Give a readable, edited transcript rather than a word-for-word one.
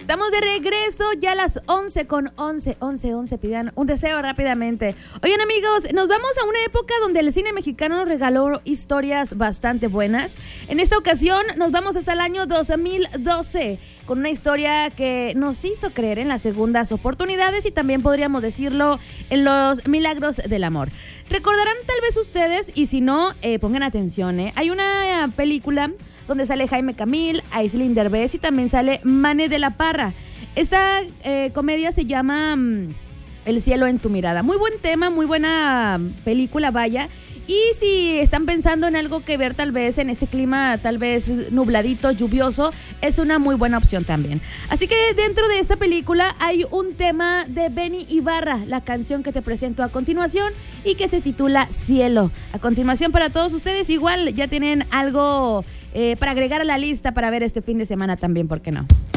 Estamos de regreso ya a las 11:11. Pidan un deseo rápidamente. Oigan, amigos, nos vamos a una época donde el cine mexicano nos regaló historias bastante buenas. En esta ocasión nos vamos hasta el año 2012 con una historia que nos hizo creer en las segundas oportunidades y también podríamos decirlo en los milagros del amor. Recordarán tal vez ustedes, y si no, pongan atención, hay una película donde sale Jaime Camil, Aislinn Derbez y también sale Mane de la Parra. Esta comedia se llama El cielo en tu mirada. Muy buen tema, muy buena película, vaya. Y si están pensando en algo que ver tal vez en este clima tal vez nubladito, lluvioso, es una muy buena opción también. Así que dentro de esta película hay un tema de Benny Ibarra, la canción que te presento a continuación y que se titula Cielo. A continuación, para todos ustedes, igual ya tienen algo para agregar a la lista para ver este fin de semana también, ¿por qué no?